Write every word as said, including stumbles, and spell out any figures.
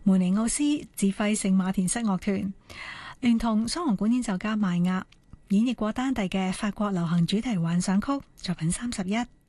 梅尼奧斯指揮聖馬田室樂團，聯同雙簧管演奏家邁亞演繹過丹第嘅法國流行主題幻想曲作品三十一。